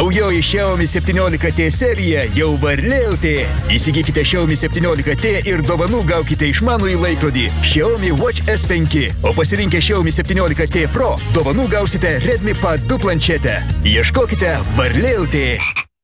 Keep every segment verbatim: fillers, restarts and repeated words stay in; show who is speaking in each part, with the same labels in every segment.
Speaker 1: Naujoji Xiaomi septyniolika T serija jau varlė L T. Įsigykite Xiaomi septyniolika T ir dovanų gaukite išmanųjį laikrodį Xiaomi Watch S penki. O pasirinkę Xiaomi septyniolika T Pro, dovanų gausite Redmi Pad du planšetę. Ieškokite varlė L T.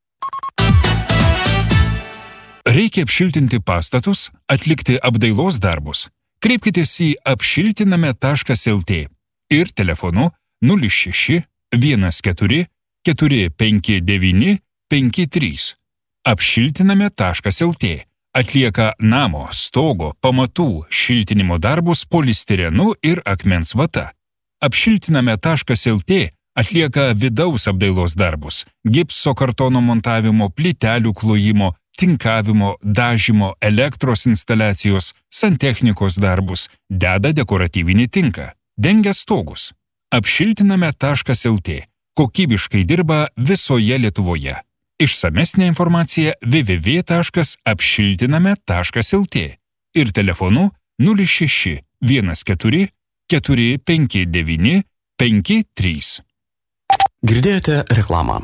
Speaker 2: Reikia apšiltinti pastatus, atlikti apdailos darbus. Kreipkitės į apšiltiname taškas L T ir telefonu nulis šeši vienas keturi keturi penki devyni penki trys. Apšiltiname taškas L T atlieka namo, stogo, pamatų šiltinimo darbus polistirenu ir akmens vata. Apšiltiname taškas L T atlieka vidaus apdailos darbus, gipso kartono montavimo, plytelių klojimo, tinkavimo, dažymo, elektros instaliacijos, santechnikos darbus, deda dekoratyvinį tinką, dengia stogus. Apšiltiname taškas L T kokybiškai dirba visoje Lietuvoje. Išsamesnė informacija w w w taškas apšiltiname taškas L T ir telefonu nulis šeši vienas keturi keturi penki devyni penki trys.
Speaker 3: Girdėjote reklamą.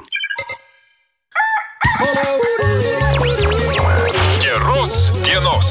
Speaker 2: Geros dienos.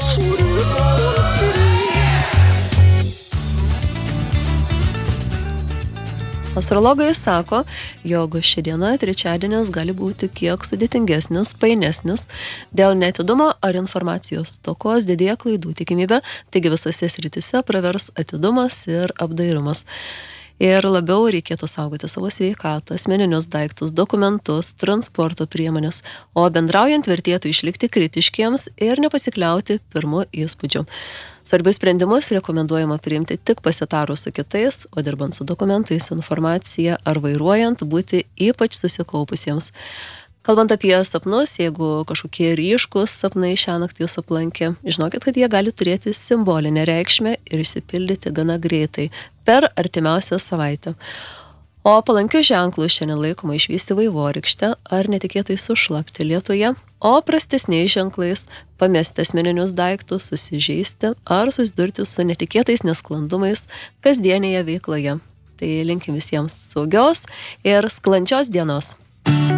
Speaker 4: Astrologai sako, jog ši diena trečiadienis gali būti kiek sudėtingesnis, painesnis, dėl neatidumo ar informacijos stokos didėja klaidų tikimybė, taigi visose srityse pravers atidumas ir apdairumas. Ir labiau reikėtų saugoti savo sveikatą, asmeninius daiktus, dokumentus, transporto priemonės, o bendraujant vertėtų išlikti kritiškiems ir nepasikliauti pirmu įspūdžiu. Svarbius sprendimus rekomenduojama priimti tik pasitarus su kitais, o dirbant su dokumentais, informacija ar vairuojant būti ypač susikaupusiems. Kalbant apie sapnus, jeigu kažkokie ryškus sapnai šią naktį jūs aplankė, žinokit, kad jie gali turėti simbolinę reikšmę ir išsipildyti gana greitai per artimiausią savaitę. O palankių ženklų šiandien laikoma išvysti vaivorykštę ar netikėtai sušlapti lietuje, o prastesniais ženklais pamesti asmeninius daiktus, susižeisti ar susidurti su netikėtais nesklandumais kasdienėje veikloje. Tai linkim visiems saugios ir sklandžios dienos.